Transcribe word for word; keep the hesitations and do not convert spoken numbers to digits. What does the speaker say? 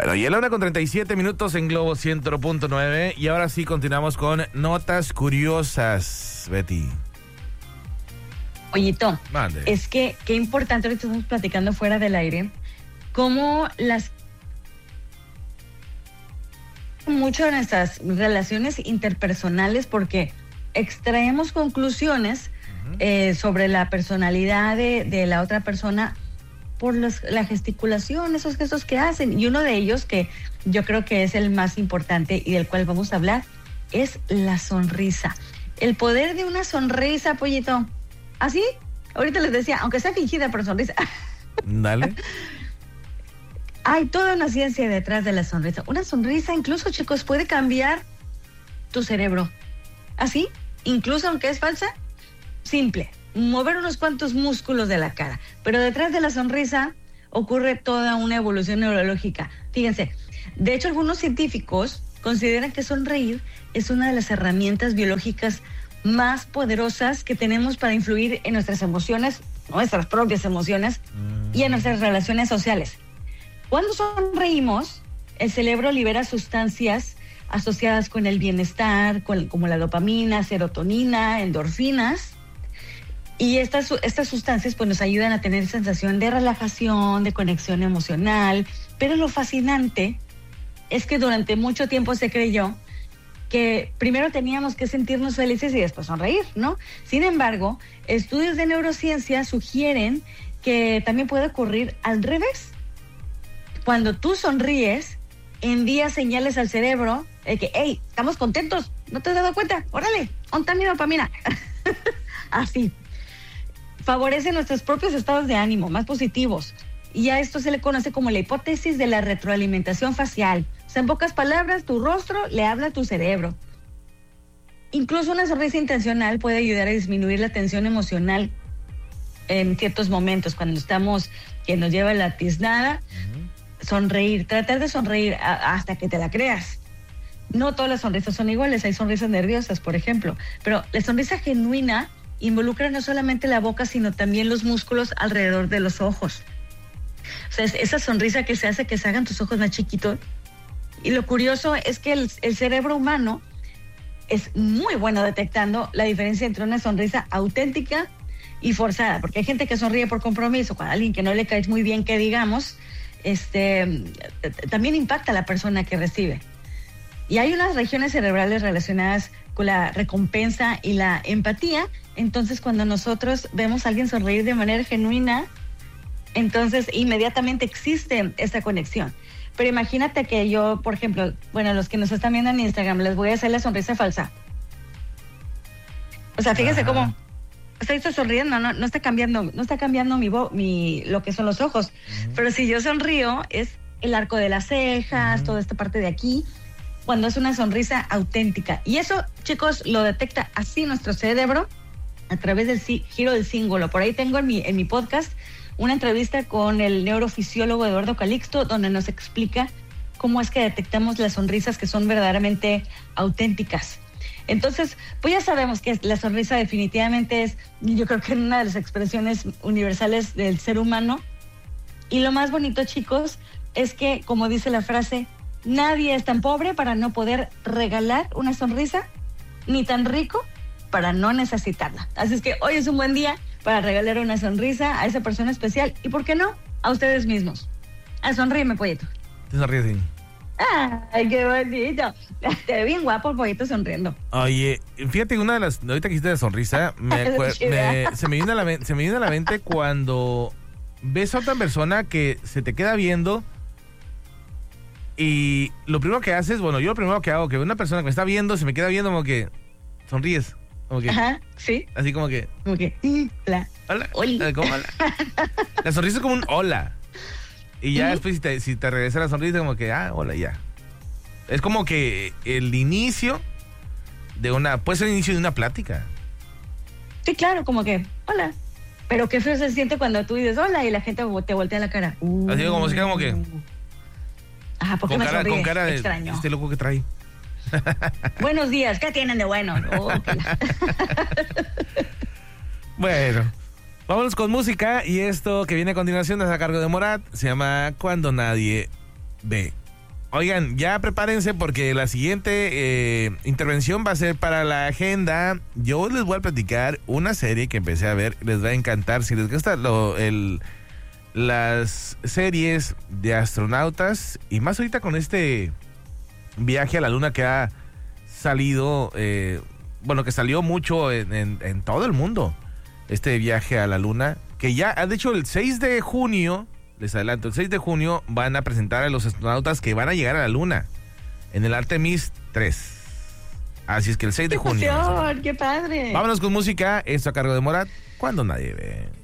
Y a la una con treinta y siete minutos en Globo ciento punto nueve. Y ahora sí continuamos con notas curiosas, Betty. Oyito, Mande. es que qué importante, ahorita estamos platicando fuera del aire, cómo las mucho de nuestras relaciones interpersonales, porque extraemos conclusiones uh-huh. eh, sobre la personalidad de, de la otra persona por los, la gesticulación, esos gestos que hacen. Y uno de ellos, que yo creo que es el más importante y del cual vamos a hablar, es la sonrisa. El poder de una sonrisa, pollito. ¿Así? Ahorita les decía, aunque sea fingida, pero sonrisa. Dale. Hay toda una ciencia detrás de la sonrisa. Una sonrisa, incluso, chicos, puede cambiar tu cerebro. ¿Así? Incluso aunque es falsa, simple. Mover unos cuantos músculos de la cara. Pero detrás de la sonrisa ocurre toda una evolución neurológica. Fíjense, de hecho, algunos científicos consideran que sonreír es una de las herramientas biológicas más poderosas que tenemos para influir en nuestras emociones, nuestras propias emociones, mm. y en nuestras relaciones sociales. Cuando sonreímos, el cerebro libera sustancias asociadas con el bienestar, con, como la dopamina, serotonina, endorfinas, y estas, estas sustancias pues, nos ayudan a tener sensación de relajación, de conexión emocional, pero lo fascinante es que durante mucho tiempo se creyó que primero teníamos que sentirnos felices y después sonreír, ¿no? Sin embargo, estudios de neurociencia sugieren que también puede ocurrir al revés. Cuando tú sonríes, envías señales al cerebro de que, hey, estamos contentos, ¿no te has dado cuenta? Órale, onta mi dopamina. Así. Favorece nuestros propios estados de ánimo, más positivos. Y a esto se le conoce como la hipótesis de la retroalimentación facial. O sea, en pocas palabras, tu rostro le habla a tu cerebro. Incluso una sonrisa intencional puede ayudar a disminuir la tensión emocional en ciertos momentos, cuando estamos, que nos lleva la tiznada. Uh-huh. Sonreír, tratar de sonreír a, hasta que te la creas. No todas las sonrisas son iguales, hay sonrisas nerviosas, por ejemplo, pero la sonrisa genuina involucra no solamente la boca, sino también los músculos alrededor de los ojos. O sea, es esa sonrisa que se hace que se hagan tus ojos más chiquitos. Y lo curioso es que el, el cerebro humano es muy bueno detectando la diferencia entre una sonrisa auténtica y forzada, porque hay gente que sonríe por compromiso, con alguien que no le caes muy bien, que digamos, este, también impacta a la persona que recibe. Y hay unas regiones cerebrales relacionadas con la recompensa y la empatía. Entonces, cuando nosotros vemos a alguien sonreír de manera genuina, entonces inmediatamente existe esta conexión. Pero imagínate que yo, por ejemplo, bueno, los que nos están viendo en Instagram, les voy a hacer la sonrisa falsa. O sea, fíjense Ajá. cómo estoy sonriendo, no, no está cambiando, no está cambiando mi, vo- mi lo que son los ojos. Uh-huh. Pero si yo sonrío, es el arco de las cejas, uh-huh. toda esta parte de aquí, cuando es una sonrisa auténtica. Y eso, chicos, lo detecta así nuestro cerebro a través del sí, giro del cíngulo. Por ahí tengo en mi, en mi podcast una entrevista con el neurofisiólogo Eduardo Calixto, donde nos explica cómo es que detectamos las sonrisas que son verdaderamente auténticas. Entonces, pues ya sabemos que la sonrisa definitivamente es, yo creo que una de las expresiones universales del ser humano. Y lo más bonito, chicos, es que, como dice la frase, nadie es tan pobre para no poder regalar una sonrisa, ni tan rico para no necesitarla. Así es que hoy es un buen día para regalar una sonrisa a esa persona especial y, ¿por qué no?, a ustedes mismos. Ah, sonríeme, pollito. Te sonríes, sí. Ay, qué bonito. Te ve bien guapo el pollito sonriendo. Oye, fíjate, una de las, ahorita que hiciste de sonrisa, me acuer, me, se, me viene a la, se me viene a la mente cuando ves a otra persona que se te queda viendo y lo primero que haces, bueno, yo lo primero que hago, que una persona que me está viendo, se me queda viendo como que sonríes. Como que, Ajá, sí. Así como que. Como que, hola. Hola. Hola. ¿Cómo hola? La sonrisa es como un hola. Y ya uh-huh. después, si te, si te regresa la sonrisa, como que, ah, hola, ya. Es como que el inicio de una. Puede ser el inicio de una plática. Sí, claro, como que, hola. Pero qué feo se siente cuando tú dices hola y la gente te voltea la cara. Uh, Así como, así como que. Ajá, ¿por qué me sonríes? Con cara de extraño. Este loco que trae. Buenos días, ¿qué tienen de bueno? Oh, bueno, vámonos con música y esto que viene a continuación es a cargo de Morat, se llama Cuando Nadie Ve. Oigan, ya prepárense porque la siguiente eh, intervención va a ser para la agenda. Yo les voy a platicar una serie que empecé a ver, les va a encantar. Si les gusta lo, el, las series de astronautas y más ahorita con este viaje a la luna que ha salido, eh, bueno, que salió mucho en, en, en todo el mundo, este viaje a la luna, que ya, de hecho, el seis de junio... Les adelanto, el seis de junio van a presentar a los astronautas que van a llegar a la luna en el Artemis tres. Así es que el seis de junio. ¡Qué emoción! ¡Qué padre! Vámonos con música. Esto a cargo de Morat, Cuando Nadie Ve.